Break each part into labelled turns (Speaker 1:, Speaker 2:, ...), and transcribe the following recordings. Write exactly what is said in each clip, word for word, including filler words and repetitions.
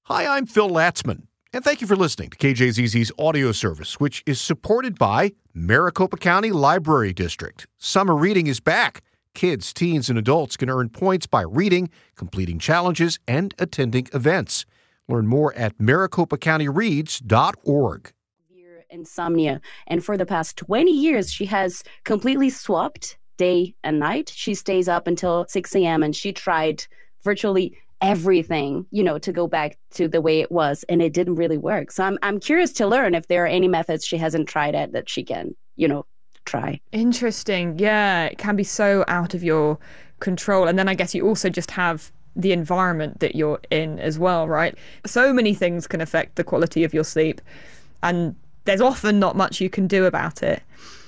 Speaker 1: Hi, I'm Phil Latzman, and thank you for listening to K J Z Z's audio service, which is supported by Maricopa County Library District. Summer reading is back. Kids, teens, and adults can earn points by reading, completing challenges, and attending events. Learn more at maricopa county reads dot org.
Speaker 2: Insomnia. And for the past twenty years, she has completely swapped day and night. She stays up until six a.m. and she tried virtually everything, you know, to go back to the way it was. And it didn't really work. So I'm I'm curious to learn if there are any methods she hasn't tried at that she can, you know, try.
Speaker 3: Interesting. Yeah, it can be so out of your control. And then I guess you also just have the environment that you're in as well, right? So many things can affect the quality of your sleep, and there's often not much you can do about it.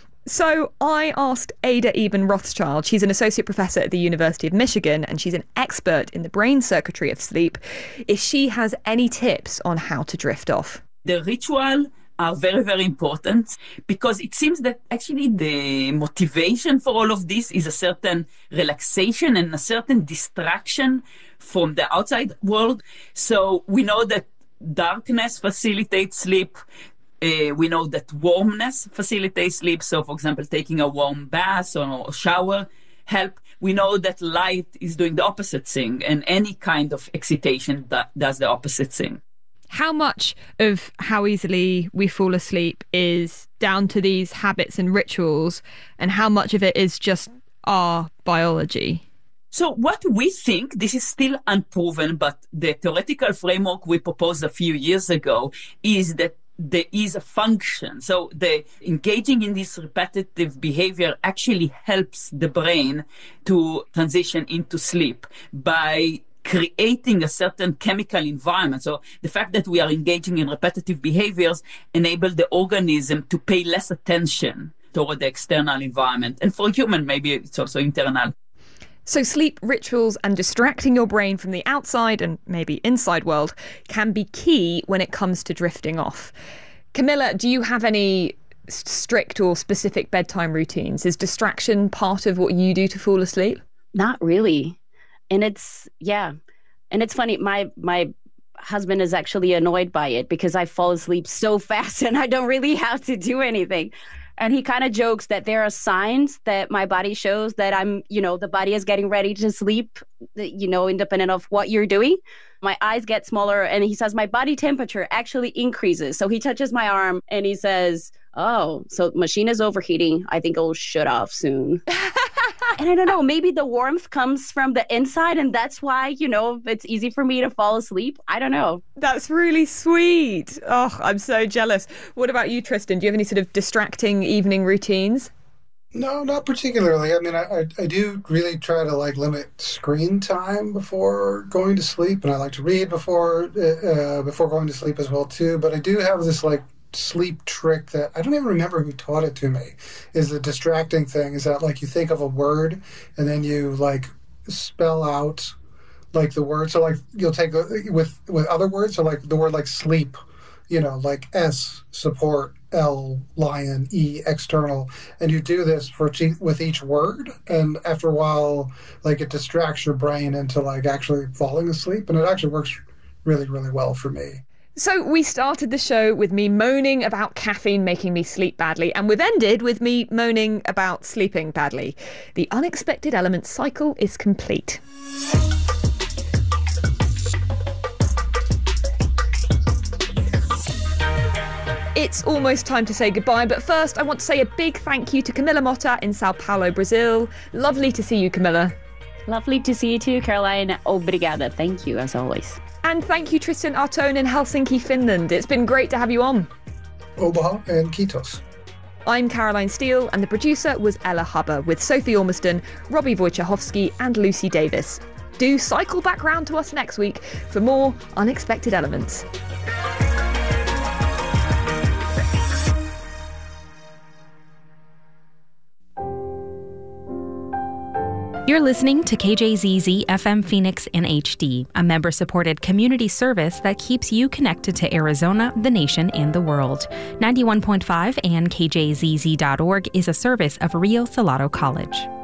Speaker 3: So I asked Ada Eben Rothschild, she's an associate professor at the University of Michigan, and she's an expert in the brain circuitry of sleep, if she has any tips on how to drift off.
Speaker 4: The ritual are very, very important, because it seems that actually the motivation for all of this is a certain relaxation and a certain distraction from the outside world. So we know that darkness facilitates sleep. Uh, we know that warmness facilitates sleep. So, for example, taking a warm bath or a shower help. We know that light is doing the opposite thing, and any kind of excitation that does the opposite thing.
Speaker 3: How much of how easily we fall asleep is down to these habits and rituals, and how much of it is just our biology?
Speaker 4: So what we think, this is still unproven, but the theoretical framework we proposed a few years ago is that there is a function. So the engaging in this repetitive behavior actually helps the brain to transition into sleep by creating a certain chemical environment. So the fact that we are engaging in repetitive behaviors enable the organism to pay less attention toward the external environment. And for a human, maybe it's also internal.
Speaker 3: So sleep rituals and distracting your brain from the outside and maybe inside world can be key when it comes to drifting off. Camilla, do you have any strict or specific bedtime routines? Is distraction part of what you do to fall asleep?
Speaker 2: Not really. And it's, yeah. And it's funny, my my husband is actually annoyed by it because I fall asleep so fast and I don't really have to do anything. And he kind of jokes that there are signs that my body shows that I'm, you know, the body is getting ready to sleep, you know, independent of what you're doing. My eyes get smaller, and he says my body temperature actually increases. So he touches my arm and he says, oh, so machine is overheating. I think it'll shut off soon. And I don't know, maybe the warmth comes from the inside, and that's why, you know, it's easy for me to fall asleep. I don't know.
Speaker 3: That's really sweet. Oh, I'm so jealous. What about you, Tristan? Do you have any sort of distracting evening routines?
Speaker 5: No, not particularly. I mean, I, I, I do really try to, like, limit screen time before going to sleep, and I like to read before uh, before going to sleep as well, too. But I do have this, like, sleep trick that I don't even remember who taught it to me. Is the distracting thing is that, like, you think of a word and then you, like, spell out, like, the word. So, like, you'll take a, with with other words, so, like, the word, like, sleep, you know, like S, support, L, lion, E, external, and you do this for with each word, and after a while, like, it distracts your brain into, like, actually falling asleep, and it actually works really, really well for me.
Speaker 3: So we started the show with me moaning about caffeine making me sleep badly, and we've ended with me moaning about sleeping badly. The unexpected elements cycle is complete. It's almost time to say goodbye, but first I want to say a big thank you to Camilla Motta in Sao Paulo, Brazil. Lovely to see you, Camilla.
Speaker 2: Lovely to see you too, Caroline. Obrigada. Thank you, as always.
Speaker 3: And thank you, Tristan Artone in Helsinki, Finland. It's been great to have you on.
Speaker 5: Obaha and Kitos.
Speaker 3: I'm Caroline Steele, and the producer was Ella Hubber, with Sophie Ormiston, Robbie Wojciechowski and Lucy Davis. Do cycle back round to us next week for more Unexpected Elements.
Speaker 6: You're listening to K J Z Z F M Phoenix in H D, a member-supported community service that keeps you connected to Arizona, the nation, and the world. ninety-one point five and K J Z Z dot org is a service of Rio Salado College.